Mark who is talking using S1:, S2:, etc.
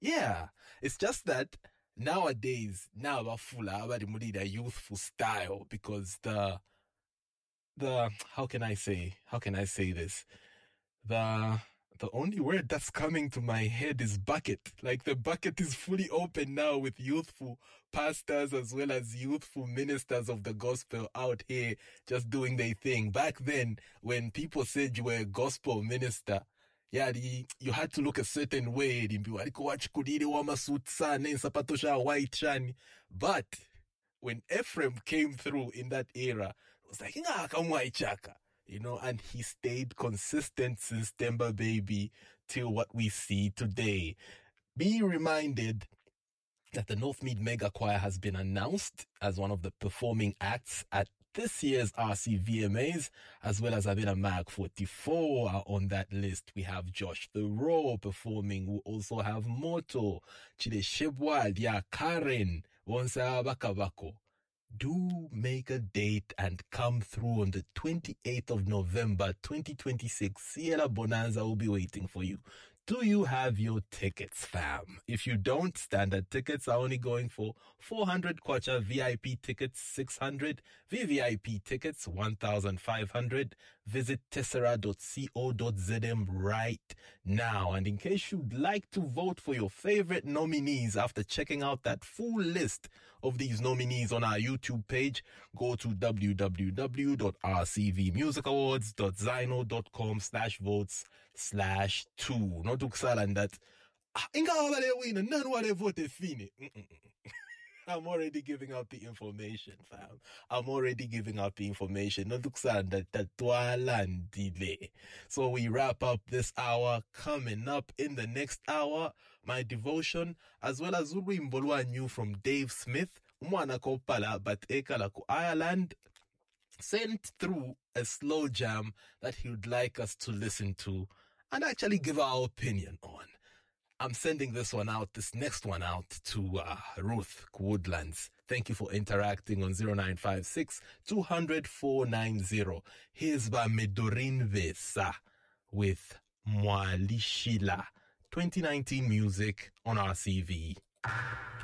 S1: Yeah, it's just that nowadays, now abafula a youthful style because how can I say this? The only word that's coming to my head is bucket. Like the bucket is fully open now with youthful pastors as well as youthful ministers of the gospel out here just doing their thing. Back then, when people said you were a gospel minister, yeah, you had to look a certain way. But when Ephraim came through in that era, it was like, and he stayed consistent since Temba Baby till what we see today. Be reminded that the Northmead Mega Choir has been announced as one of the performing acts at this year's RCVMAs, as well as Abena Mag 44 are on that list. We have Josh the Raw performing. We also have Moto, Chide Shebwal, Karen, Wonsa Bakabako. Do make a date and come through on the 28th of November 2026. Sierra Bonanza will be waiting for you. Do you have your tickets, fam? If you don't, standard tickets are only going for 400 kwacha, VIP tickets 600, VVIP tickets 1,500. Visit tessera.co.zm right now. And in case you'd like to vote for your favorite nominees after checking out that full list of these nominees on our YouTube page, go to www.rcvmusicAwards.zino.com/votes/2. Not to and that. I'm already giving out the information, fam. I'm already giving out the information. Not to that. So we wrap up this hour. Coming up in the next hour, my devotion, as well as Urimbolwa new from Dave Smith, Mwana Kopala, but Ekala ku Ireland, sent through a slow jam that he would like us to listen to and actually give our opinion on. I'm sending this next one out to Ruth Woodlands. Thank you for interacting on 0956 200 490. Here's by Medorin Vesa with Mwalishila. 2019 music on RCV.